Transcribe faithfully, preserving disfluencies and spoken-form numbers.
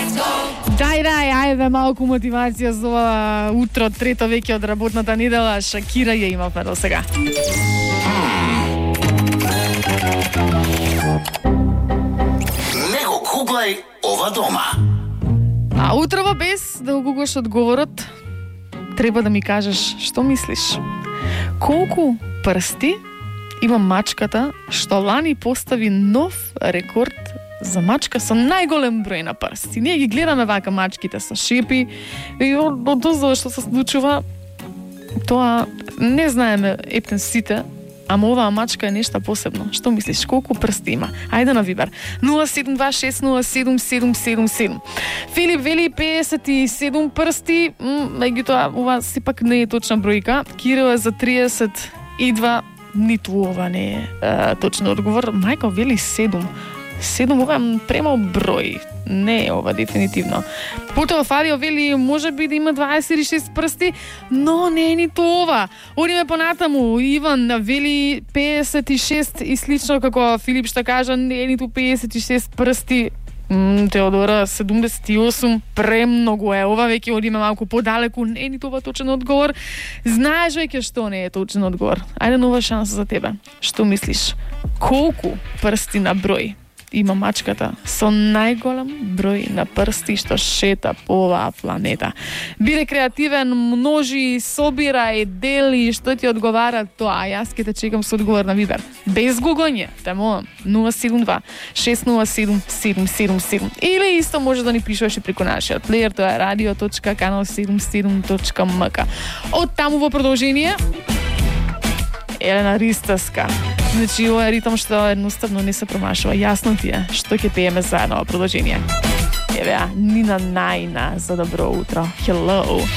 Дај, дај, ајде малку мотивација за ова утро, трето веќе од работната недела. Шакира ја имавме до сега. Не го гуглај ова дома. А утрово без да го гуглаш одговорот, треба да ми кажеш што мислиш. Колку прсти има мачката што лани постави нов рекорд за мачка со најголем број на прсти? Ние ги гледаме вака мачките со шипи и од тоа што се случува, тоа не знаеме ептен сите, ама оваа мачка е нешто посебно. Што мислиш, колку прсти има? Ајде на Вибер. нула седум два шест нула седум седум седум седум. Филип вели педесет и седум прсти, меѓутоа ова сепак не е точна бројка. Кирил е за триесет и два, ниту ова не е, е точен одговор. Мајка вели седум. седум, ова е премал број. Не е ова дефинитивно. Потоа Фадио вели може би да има дваесет и шест прсти, но не е ниту ова. Одиме понатаму. Иван вели педесет и шест и слично како Филип што кажа, не е ниту педесет и шест прсти. М, Теодора седумдесет и осум, премногу е. Ова веќе одиме малку подалеку, не е ниту ова точен одговор. Знаеш веќе што не е точен одговор. Ајде нова шанса за тебе. Што мислиш? Колку прсти на број има мачката со најголем број на прсти што шета по оваа планета? Биде креативен, множи, собирај, дели, што ти одговара тоа. Јас ќе те чекам со одговор на Вибер. Без гуглање, те молам, нула седум два шест нула седум седум седум седум. Или исто може да ни пишуваш и преку нашиот плеер, тоа е радио точка канал седумдесет и седум точка ем ка. Од таму во продолжение Елена Ристаска. Значи, ова е ритм што едноставно не се промашува. Јасно ти е што ќе пееме заедно во продолжение. Еве, Нина Наина за добро утро. Hello.